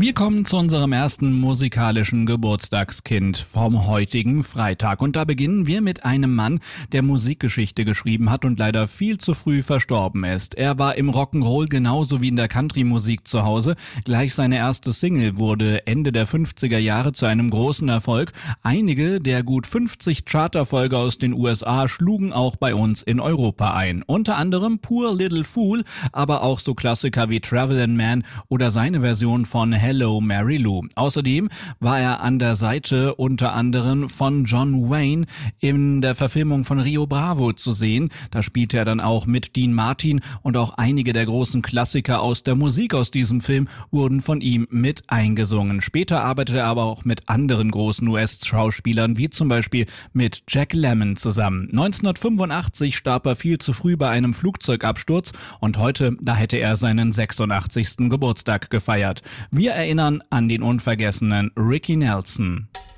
Wir kommen zu unserem ersten musikalischen Geburtstagskind vom heutigen Freitag. Und da beginnen wir mit einem Mann, der Musikgeschichte geschrieben hat und leider viel zu früh verstorben ist. Er war im Rock'n'Roll genauso wie in der Country-Musik zu Hause. Gleich seine erste Single wurde Ende der 50er Jahre zu einem großen Erfolg. Einige der gut 50 Charterfolge aus den USA schlugen auch bei uns in Europa ein. Unter anderem Poor Little Fool, aber auch so Klassiker wie Travelin' Man oder seine Version von Hello Mary Lou. Außerdem war er an der Seite unter anderem von John Wayne in der Verfilmung von Rio Bravo zu sehen. Da spielte er dann auch mit Dean Martin und auch einige der großen Klassiker aus der Musik aus diesem Film wurden von ihm mit eingesungen. Später arbeitete er aber auch mit anderen großen US-Schauspielern, wie zum Beispiel mit Jack Lemmon zusammen. 1985 starb er viel zu früh bei einem Flugzeugabsturz und heute, da hätte er seinen 86. Geburtstag gefeiert. Wir erinnern an den unvergessenen Ricky Nelson.